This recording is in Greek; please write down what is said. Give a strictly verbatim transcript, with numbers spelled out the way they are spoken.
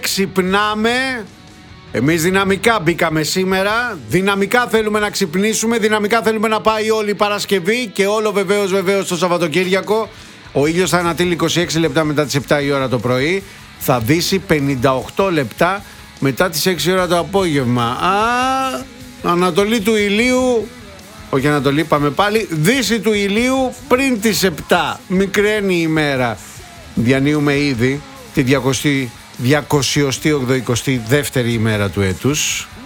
ξυπνάμε. Εμείς δυναμικά μπήκαμε σήμερα. Δυναμικά θέλουμε να ξυπνήσουμε. Δυναμικά θέλουμε να πάει όλη η Παρασκευή. Και όλο βεβαίως βεβαίως το Σαββατοκύριακο. Ο ήλιος θα ανατείλει είκοσι έξι λεπτά μετά τις επτά η ώρα το πρωί. Θα δύσει πενήντα οκτώ λεπτά μετά τις έξι ώρα το απόγευμα. Α, ανατολή του ηλίου. Όχι ανατολή, πάμε πάλι. Δύση του ηλίου πριν τις επτά. Μικραίνει η ημέρα. Διανύουμε ήδη τη διακοσιοστή ογδοηκοστή δεύτερη ημέρα του έτους.